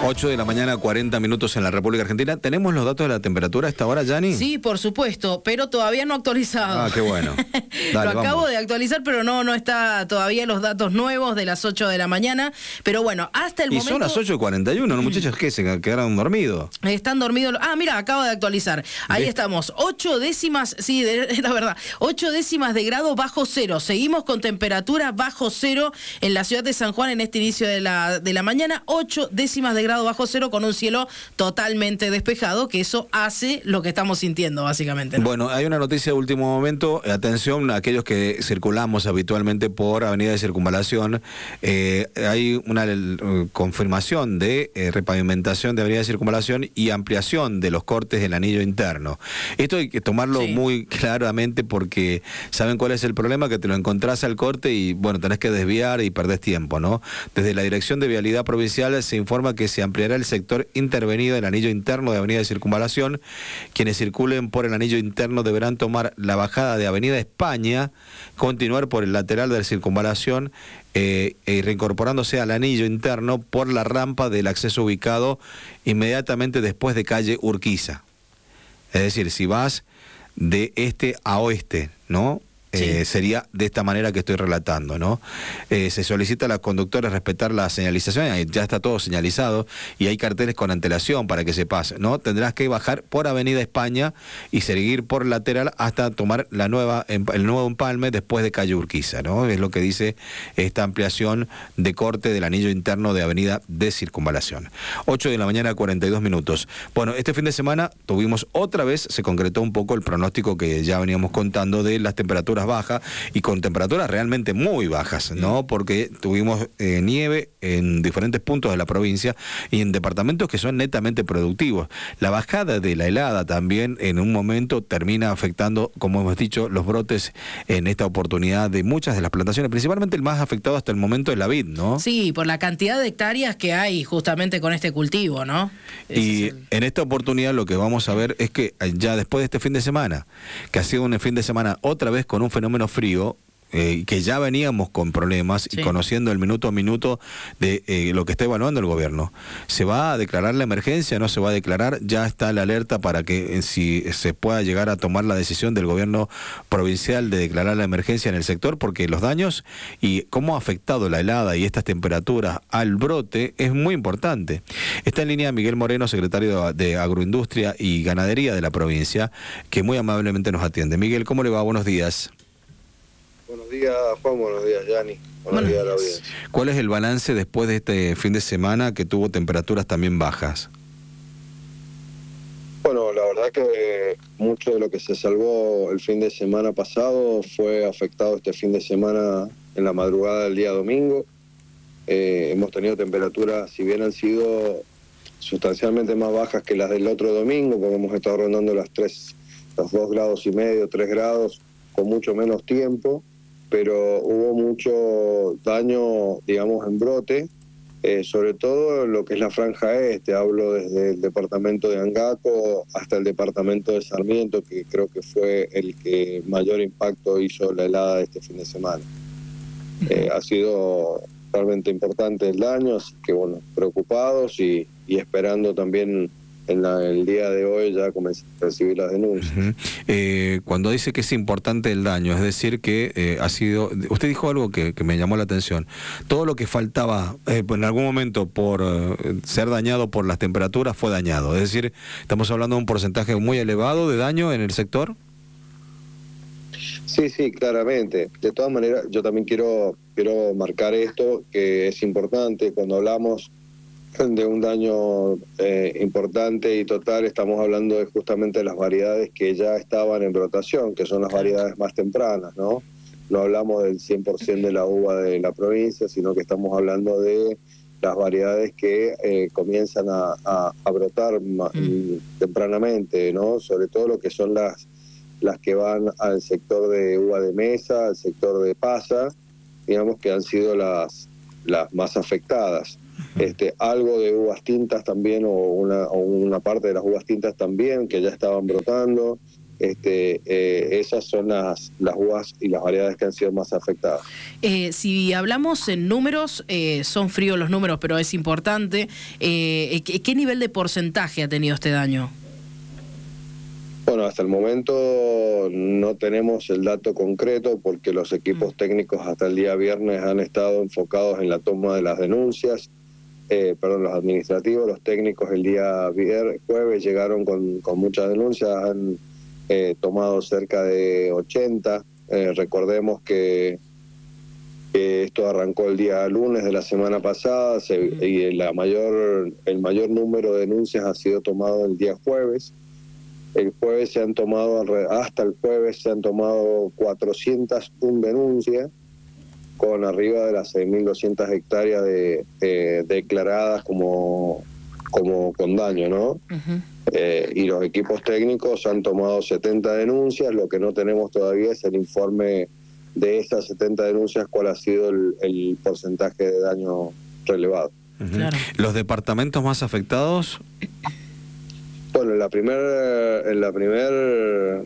8 de la mañana, 40 minutos en la República Argentina. ¿Tenemos los datos de la temperatura a esta hora, Yanni? Sí, por supuesto, pero todavía no actualizado. Ah, qué bueno. Dale, Lo acabo vamos. de actualizar, pero no está todavía los datos nuevos de las 8 de la mañana. Pero bueno, hasta el momento... Y son las 8:41, ¿no, muchachos? ¿Qué? ¿Se quedaron dormidos? Están dormidos. Ah, mira, acabo de actualizar. Ahí ¿Ves? estamos. 8 décimas, sí, la verdad. 8 décimas de grado bajo cero. Seguimos con temperatura bajo cero en la ciudad de San Juan en este inicio de la mañana. 8 décimas de grado bajo cero con un cielo totalmente despejado, que eso hace lo que estamos sintiendo, básicamente, ¿no? Bueno, hay una noticia de último momento. Atención a aquellos que circulamos habitualmente por Avenida de Circunvalación. Hay una confirmación de repavimentación de Avenida de Circunvalación y ampliación de los cortes del anillo interno. Esto hay que tomarlo muy claramente porque ¿saben cuál es el problema? Que te lo encontrás al corte y, bueno, tenés que desviar y perdés tiempo, ¿no? Desde la Dirección de Vialidad Provincial se informa que se ampliará el sector intervenido del anillo interno de Avenida de Circunvalación. Quienes circulen por el anillo interno deberán tomar la bajada de Avenida España, continuar por el lateral de la Circunvalación reincorporándose al anillo interno por la rampa del acceso ubicado inmediatamente después de calle Urquiza. Es decir, si vas de este a oeste, ¿no? Sería de esta manera que estoy relatando, ¿no? Se solicita a los conductores respetar la señalización, ya está todo señalizado y hay carteles con antelación para que se pase, ¿no? Tendrás que bajar por Avenida España y seguir por lateral hasta tomar el nuevo empalme después de calle Urquiza, ¿no? Es lo que dice esta ampliación de corte del anillo interno de Avenida de Circunvalación. 8 de la mañana, 42 minutos. Bueno, este fin de semana tuvimos otra vez, se concretó un poco el pronóstico que ya veníamos contando de las temperaturas bajas y con temperaturas realmente muy bajas, ¿no? Porque tuvimos nieve en diferentes puntos de la provincia y en departamentos que son netamente productivos. La bajada de la helada también en un momento termina afectando, como hemos dicho, los brotes en esta oportunidad de muchas de las plantaciones, principalmente el más afectado hasta el momento es la vid, ¿no? Sí, por la cantidad de hectáreas que hay justamente con este cultivo, ¿no? Y en esta oportunidad lo que vamos a ver es que ya después de este fin de semana, que ha sido un fin de semana otra vez con un fenómeno frío, que ya veníamos con problemas y conociendo el minuto a minuto de lo que está evaluando el gobierno. ¿Se va a declarar la emergencia? ¿No se va a declarar? Ya está la alerta para que si se pueda llegar a tomar la decisión del gobierno provincial de declarar la emergencia en el sector, porque los daños y cómo ha afectado la helada y estas temperaturas al brote es muy importante. Está en línea Miguel Moreno, secretario de Agroindustria y Ganadería de la provincia, que muy amablemente nos atiende. Miguel, ¿cómo le va? Buenos días. Buenos días, Juan. Buenos días, Yanni. Buenos días a la audiencia. ¿Cuál es el balance después de este fin de semana que tuvo temperaturas también bajas? Bueno, la verdad que mucho de lo que se salvó el fin de semana pasado fue afectado este fin de semana en la madrugada del día domingo. Hemos tenido temperaturas, si bien han sido sustancialmente más bajas que las del otro domingo, porque hemos estado rondando los 2,5 grados, 3 grados, con mucho menos tiempo, pero hubo mucho daño, digamos, en brote, sobre todo en lo que es la franja este. Hablo desde el departamento de Angaco hasta el departamento de Sarmiento, que creo que fue el que mayor impacto hizo la helada de este fin de semana. Ha sido realmente importante el daño, así que bueno, preocupados y esperando también el día de hoy ya comencé a recibir las denuncias. Cuando dice que es importante el daño, es decir que ha sido... Usted dijo algo que me llamó la atención. Todo lo que faltaba en algún momento por ser dañado por las temperaturas fue dañado. Es decir, estamos hablando de un porcentaje muy elevado de daño en el sector. Sí, claramente. De todas maneras, yo también quiero marcar esto, que es importante cuando hablamos de un daño importante y total. Estamos hablando justamente de las variedades que ya estaban en brotación, que son las variedades más tempranas, ¿no? No hablamos del 100% de la uva de la provincia, sino que estamos hablando de las variedades que comienzan a brotar tempranamente, ¿no? Sobre todo lo que son las que van al sector de uva de mesa, al sector de pasa, digamos que han sido las más afectadas. Algo de uvas tintas también, o una parte de las uvas tintas también, que ya estaban brotando. esas son las uvas y las variedades que han sido más afectadas. Si hablamos en números, son fríos los números, pero es importante. ¿Qué nivel de porcentaje ha tenido este daño? Bueno, hasta el momento no tenemos el dato concreto porque los equipos técnicos hasta el día viernes han estado enfocados en la toma de las denuncias. Los administrativos, los técnicos el día jueves llegaron con muchas denuncias, han tomado cerca de 80. Recordemos que esto arrancó el día lunes de la semana pasada y el mayor número de denuncias ha sido tomado el día jueves. El jueves hasta el jueves se han tomado 401 denuncias, con arriba de las 6.200 hectáreas declaradas como con daño, ¿no? Y los equipos técnicos han tomado 70 denuncias. Lo que no tenemos todavía es el informe de esas 70 denuncias, cuál ha sido el porcentaje de daño relevado. Claro. ¿Los departamentos más afectados? Bueno, en la primera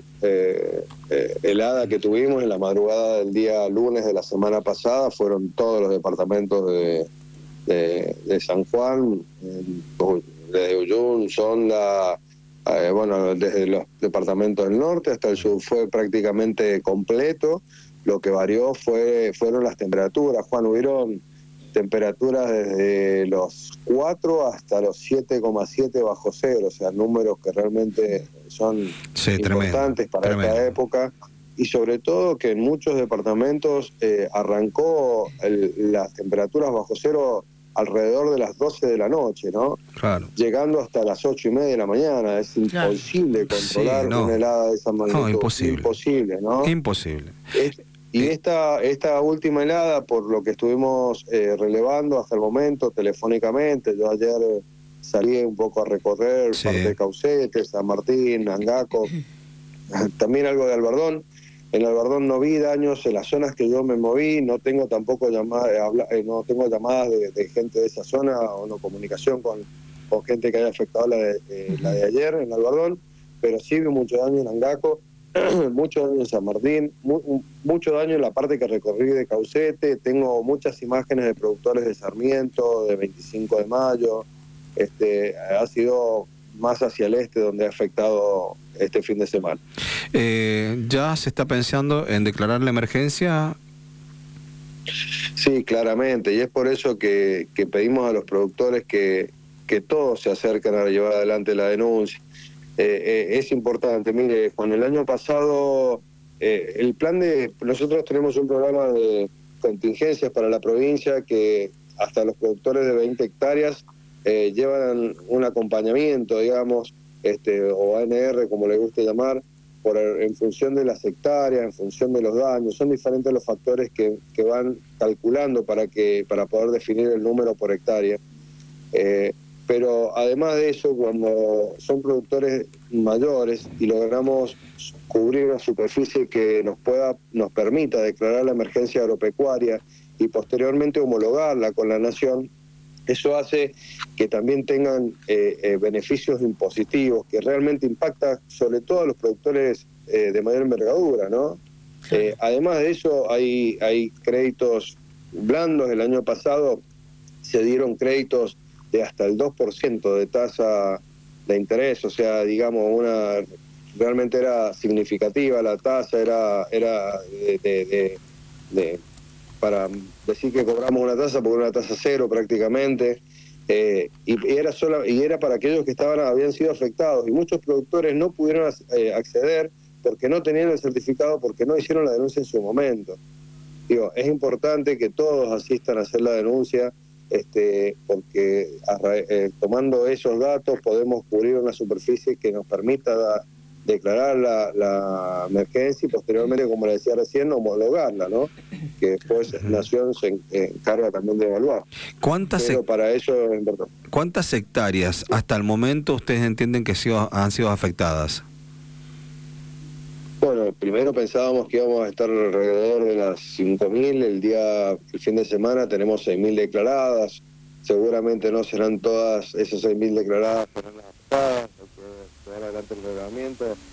helada que tuvimos en la madrugada del día lunes de la semana pasada, fueron todos los departamentos de San Juan, desde Uyun, Sonda, desde los departamentos del norte hasta el sur fue prácticamente completo. Lo que varió fueron las temperaturas. Juan, hubieron temperaturas desde los 4 hasta los 7,7 bajo cero, o sea, números que realmente son importantes para esta época, y sobre todo que en muchos departamentos arrancó las temperaturas bajo cero alrededor de las 12 de la noche, ¿no? Claro. Llegando hasta las 8:30 de la mañana. Es imposible controlar una helada de esa magnitud. No, imposible, ¿no? Imposible. Y esta última helada, por lo que estuvimos relevando hasta el momento telefónicamente, yo ayer salí un poco a recorrer parte de Caucete, San Martín, Angaco, también algo de Albardón. En Albardón no vi daños en las zonas que yo me moví, no tengo tampoco llamadas de gente de esa zona o no comunicación con gente que haya afectado la de ayer en Albardón, pero sí vi mucho daño en Angaco, mucho daño en San Martín, mucho daño en la parte que recorrí de Caucete. Tengo muchas imágenes de productores de Sarmiento, de 25 de mayo. Ha sido más hacia el este donde ha afectado este fin de semana. ¿Ya se está pensando en declarar la emergencia? Sí, claramente, y es por eso que pedimos a los productores que todos se acerquen a llevar adelante la denuncia. Es importante. Mire, Juan, el año pasado nosotros tenemos un programa de contingencias para la provincia que hasta los productores de 20 hectáreas llevan un acompañamiento, digamos, o ANR, como le guste llamar, en función de las hectáreas, en función de los daños. Son diferentes los factores que van calculando para poder definir el número por hectárea. Pero además de eso, cuando son productores mayores y logramos cubrir una superficie que nos permita declarar la emergencia agropecuaria y posteriormente homologarla con la nación, eso hace que también tengan beneficios impositivos que realmente impactan sobre todo a los productores de mayor envergadura, ¿no? Además de eso, hay créditos blandos. El año pasado se dieron créditos de hasta el 2% de tasa de interés, o sea, digamos, realmente era significativa la tasa, era para decir que cobramos una tasa, porque era una tasa cero prácticamente, y era para aquellos que habían sido afectados, y muchos productores no pudieron acceder porque no tenían el certificado, porque no hicieron la denuncia en su momento. Digo, es importante que todos asistan a hacer la denuncia, porque tomando esos datos podemos cubrir una superficie que nos permita declarar la emergencia y posteriormente, como le decía recién, homologarla, ¿no? Que después Nación se encarga también de evaluar. Pero para eso es importante. ¿Cuántas hectáreas hasta el momento ustedes entienden que han sido afectadas? Bueno, primero pensábamos que íbamos a estar alrededor de las 5.000, el fin de semana tenemos 6.000 declaradas, seguramente no serán todas esas 6.000 declaradas, serán las afectadas, hay que llevar adelante el reglamento